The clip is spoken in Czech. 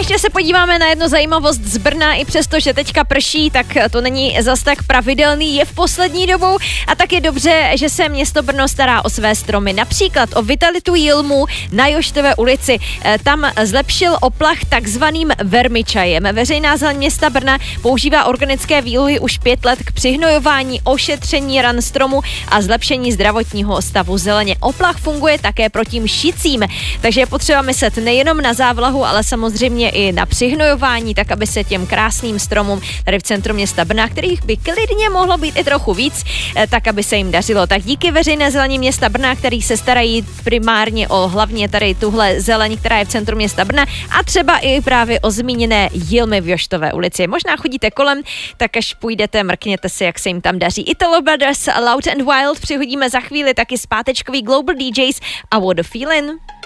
Ještě se podíváme na jednu zajímavost z Brna, i přesto, že teďka prší, tak to není zas tak pravidelný je v poslední dobou a tak je dobře, že se město Brno stará o své stromy. Například o vitalitu jilmu na Joštové ulici. Tam zlepšil oplach takzvaným vermičajem. Veřejná zeleň města Brna používá organické výluhy už 5 let k přihnojování, ošetření ran stromu a zlepšení zdravotního stavu zeleně. Oplach funguje také proti mšicím, takže je potřeba myslet nejenom na závlahu, ale samozřejmě i na přihnojování, tak aby se těm krásným stromům tady v centru města Brna, kterých by klidně mohlo být i trochu víc, tak aby se jim dařilo. Tak díky veřejné zelení města Brna, který se starají primárně o hlavně tady tuhle zeleň, která je v centru města Brna a třeba i právě o zmíněné jilmy v Joštové ulici. Možná chodíte kolem, tak až půjdete, mrkněte si, jak se jim tam daří. Italo Brothers, Loud and Wild přihodíme za chvíli taky zpátečkový Global DJs a What a Feeling.